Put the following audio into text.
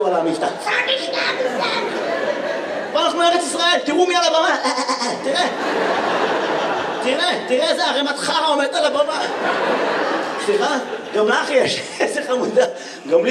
על המבטא. בוא אנחנו לארץ ישראל, תראו מי על הבמה. תראה איזה ערימת חרא עומדת על הבמה. סליחה, גם לך יש, איזה חמודה. גם לי